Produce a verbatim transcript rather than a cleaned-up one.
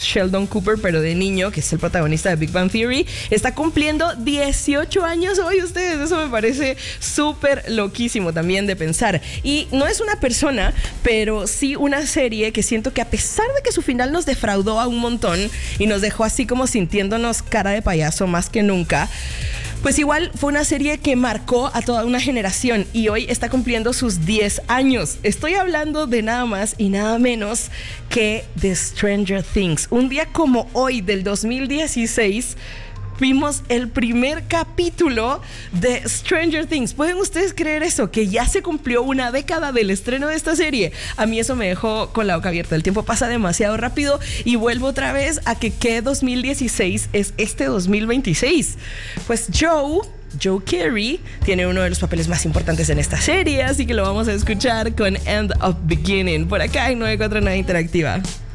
Sheldon Cooper, pero de niño, que es el protagonista de Big Bang Theory, está cumpliendo dieciocho años hoy, ustedes. Eso me parece súper loquísimo también de pensar. Y no es una persona, pero sí una serie que siento que, a pesar de que su final nos defraudó a un montón y nos dejó así como sintiéndonos cara de payaso más que nunca, pues igual fue una serie que marcó a toda una generación y hoy está cumpliendo sus diez años. Estoy hablando de nada más y nada menos que de Stranger Things. Un día como hoy del dos mil dieciséis vimos el primer capítulo de Stranger Things. ¿Pueden ustedes creer eso? Que ya se cumplió una década del estreno de esta serie. A mí eso me dejó con la boca abierta. El tiempo pasa demasiado rápido y vuelvo otra vez a que ¿qué dos mil dieciséis es este dos mil veintiséis? Pues Joe... Joe Carey tiene uno de los papeles más importantes en esta serie, así que lo vamos a escuchar con End of Beginning por acá en nueve cuatro nueve Interactiva.